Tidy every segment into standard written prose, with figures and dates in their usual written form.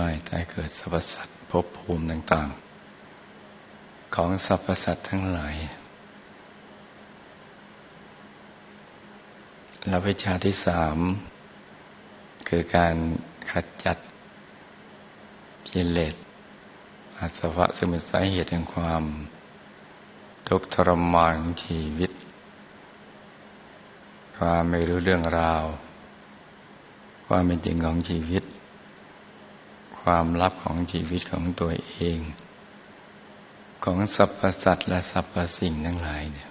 ว่ายตายเกิดสรรพสัตว์ภพภูมิต่างๆของสรรพสัตว์ทั้งหลายและวิชาที่สามคือการขจัดกิเลสอาสวะซึ่งเป็นสาเหตุแห่งความทุกข์ทรมานของชีวิตความไม่รู้เรื่องราวความเป็นจริงของชีวิตความลับของชีวิตของตัวเองของสรรพสัตว์และสรรพสิ่งทั้งหลายเนี่ย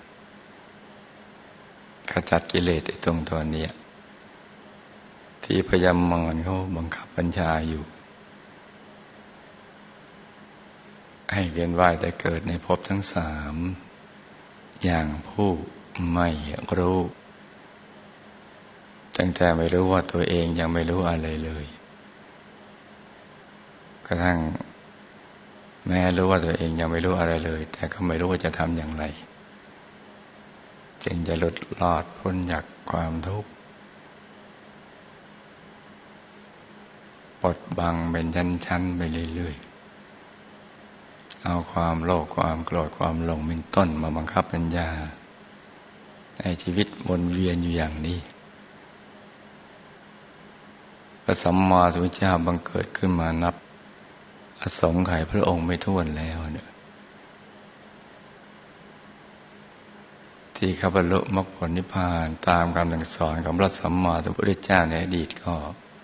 ขจัดกิเลสตรงตัวนี้ที่พยามารเขาบังคับบัญชาอยู่ให้เวียนว่ายแต่เกิดในภพทั้งสามอย่างผู้ไม่รู้ตั้งแต่ไม่รู้ว่าตัวเองยังไม่รู้อะไรเลยกระทั่งแม้รู้ว่าตัวเองยังไม่รู้อะไรเลยแต่ก็ไม่รู้ว่าจะทำอย่างไรจึงจะหลุดรอดพ้นจากความทุกข์ปลดบังเป็นชั้นๆไปเรื่อยๆเอาความโลภความโกรธความหลงเป็นต้นมาบังคับปัญญาในชีวิตวนเวียนอยู่อย่างนี้พระสัมมาสัมพุทธเจ้าบังเกิดขึ้นมานับอสงไขยพระองค์ไม่ถ้วนแล้วเนี่ยที่เขาบรรลุมรรคผลนิพพานตามคำสั่งสอนของพระสัมมาสัมพุทธเจ้าในอดีตก็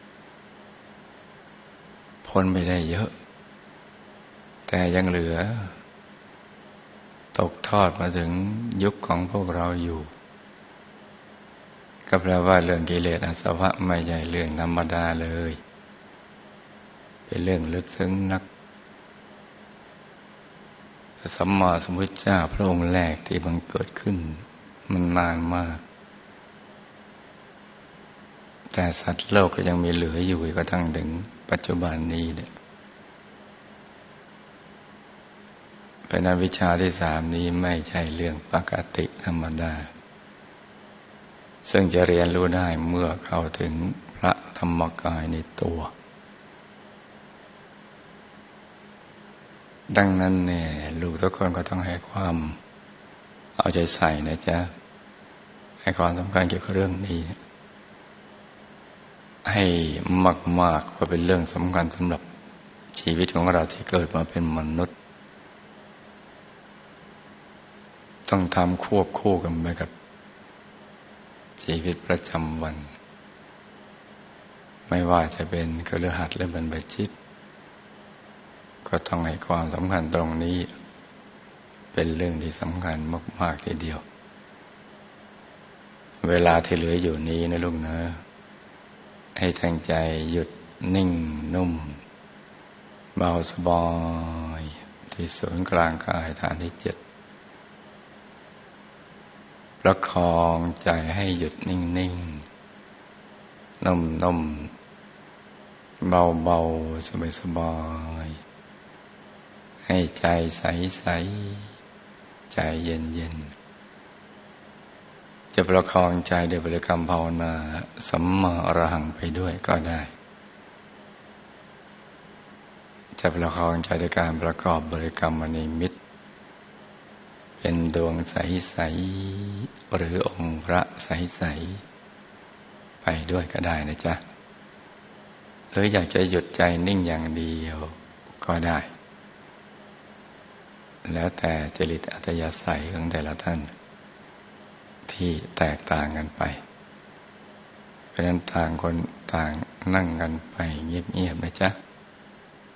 พ้นไปได้เยอะแต่ยังเหลือตกทอดมาถึงยุคของพวกเราอยู่ก็แปลว่าเรื่องกิเลสอาสวะไม่ใช่เรื่องธรรมดาเลยเป็นเรื่องลึกซึ้งนักพระสัมมาสัมพุทธเจ้าพระองค์แรกที่บังเกิดขึ้นมันนานมากแต่สัตว์โลกก็ยังมีเหลืออยู่กระทั่งถึงปัจจุบันนี้เนี่ยเป็นอวิชชาที่สามนี้ไม่ใช่เรื่องปกติธรรมดาซึ่งจะเรียนรู้ได้เมื่อเข้าถึงพระธรรมกายในตัวดังนั้นเนี่ยลูกทุกคนก็ต้องให้ความเอาใจใส่นะจ๊ะให้ความสำคัญเกี่ยวกับเรื่องนี้ให้มากๆเพราะเป็นเรื่องสำคัญสำหรับชีวิตของเราที่เกิดมาเป็นมนุษย์ต้องทำควบคู่กันไปกับชีวิตประจำวันไม่ว่าจะเป็นคฤหัสถ์หรือบรรพชิตก็ต้องให้ความสำคัญตรงนี้เป็นเรื่องที่สำคัญมากๆทีเดียวเวลาที่เหลืออยู่นี้นะลูกนะให้ตั้งใจหยุดนิ่งนุ่มเบาสบายที่ศูนย์กลางกายฐานที่7ประคองใจให้หยุดนิ่งๆนุ่มๆเบาๆสบายๆให้ใจใสๆใจเย็นๆจะประคองใจด้วยบริกรรมภาวนาสัมมาอรหังไปด้วยก็ได้จะประคองใจด้วยการประกอบบริกรรมนิมิตเป็นดวงใสๆหรือองค์พระใสๆไปด้วยก็ได้นะจ๊ะหรืออยากจะหยุดใจนิ่งอย่างเดียวก็ได้แล้วแต่จริตอัธยาศัยของแต่ละท่านที่แตกต่างกันไปเพราะฉะนั้นต่างคนต่างนั่งกันไปเงียบๆนะจ๊ะ